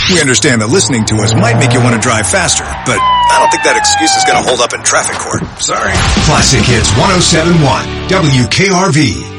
We understand that listening to us might make you want to drive faster, but I don't think that excuse is going to hold up in traffic court. Sorry. Classic Hits 107.1 WKRV.